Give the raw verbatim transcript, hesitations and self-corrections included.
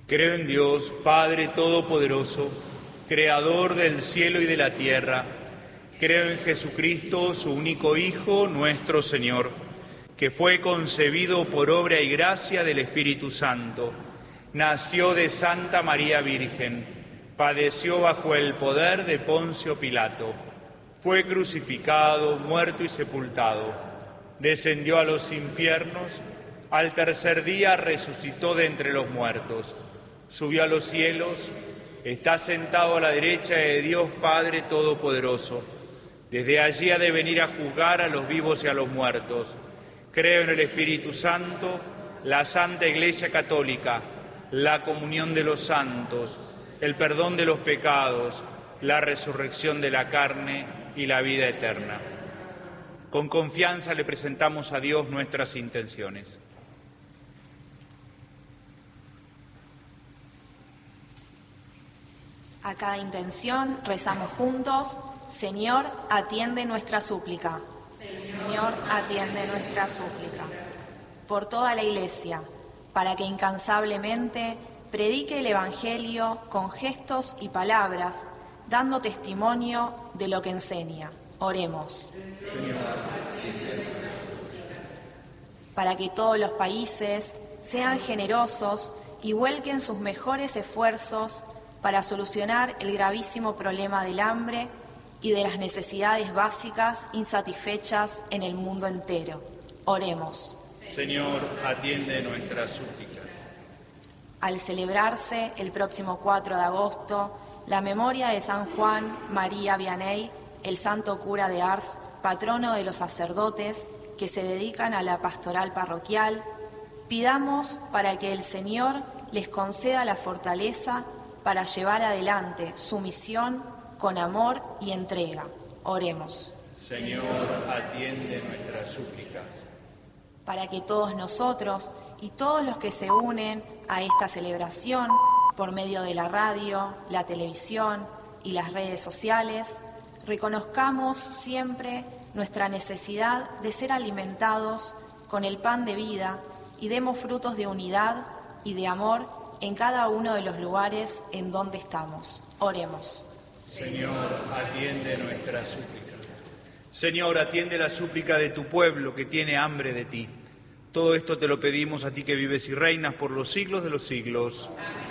Creo en Dios, Padre Todopoderoso, Creador del cielo y de la tierra. Creo en Jesucristo, su único Hijo, nuestro Señor, que fue concebido por obra y gracia del Espíritu Santo. Nació de Santa María Virgen, padeció bajo el poder de Poncio Pilato, fue crucificado, muerto y sepultado, descendió a los infiernos, al tercer día resucitó de entre los muertos, subió a los cielos, está sentado a la derecha de Dios Padre Todopoderoso. Desde allí ha de venir a juzgar a los vivos y a los muertos. Creo en el Espíritu Santo, la Santa Iglesia Católica, la comunión de los santos, el perdón de los pecados, la resurrección de la carne y la vida eterna. Con confianza le presentamos a Dios nuestras intenciones. A cada intención rezamos juntos: Señor, atiende nuestra súplica. Señor, atiende nuestra súplica. Por toda la Iglesia, para que incansablemente predique el Evangelio con gestos y palabras, dando testimonio de lo que enseña. Oremos. Señor, para que todos los países sean generosos y vuelquen sus mejores esfuerzos para solucionar el gravísimo problema del hambre y de las necesidades básicas insatisfechas en el mundo entero. Oremos. Señor, atiende nuestras súplicas. Al celebrarse el próximo cuatro de agosto la memoria de San Juan María Vianney, el santo cura de Ars, patrono de los sacerdotes que se dedican a la pastoral parroquial, pidamos para que el Señor les conceda la fortaleza para llevar adelante su misión con amor y entrega. Oremos. Señor, atiende nuestras súplicas. Para que todos nosotros y todos los que se unen a esta celebración por medio de la radio, la televisión y las redes sociales, reconozcamos siempre nuestra necesidad de ser alimentados con el pan de vida y demos frutos de unidad y de amor en cada uno de los lugares en donde estamos. Oremos. Señor, atiende nuestras súplicas. Señor, atiende la súplica de tu pueblo que tiene hambre de ti. Todo esto te lo pedimos a ti que vives y reinas por los siglos de los siglos. Amén.